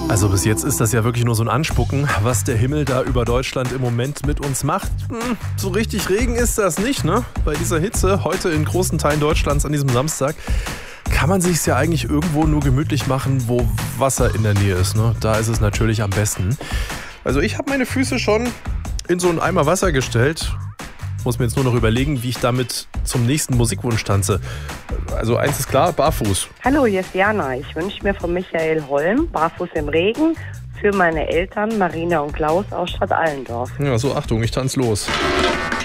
Also bis jetzt ist das ja wirklich nur so ein Anspucken, was der Himmel da über Deutschland im Moment mit uns macht. So richtig Regen ist das nicht, ne? Bei dieser Hitze heute in großen Teilen Deutschlands an diesem Samstag kann man sich's ja eigentlich irgendwo nur gemütlich machen, wo Wasser in der Nähe ist, ne? Da ist es natürlich am besten. Also ich habe meine Füße schon in so einen Eimer Wasser gestellt. Muss mir jetzt nur noch überlegen, wie ich damit zum nächsten Musikwunsch tanze. Also eins ist klar, barfuß. Hallo, hier ist Jana. Ich wünsche mir von Michael Holm Barfuß im Regen für meine Eltern Marina und Klaus aus Stadt Allendorf. Ja, so Achtung, ich tanze los.